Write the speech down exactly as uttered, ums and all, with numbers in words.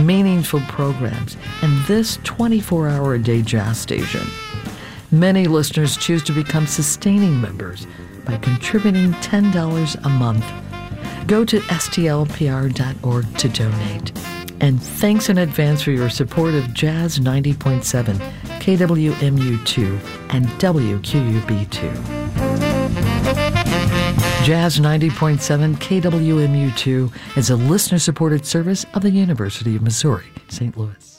meaningful programs, and this twenty-four hour a day jazz station. Many listeners choose to become sustaining members by contributing ten dollars a month. Go to S T L P R dot org to donate. And thanks in advance for your support of Jazz ninety point seven, K W M U two, and W Q U B two. Jazz ninety point seven K W M U two is a listener-supported service of the University of Missouri, Saint Louis.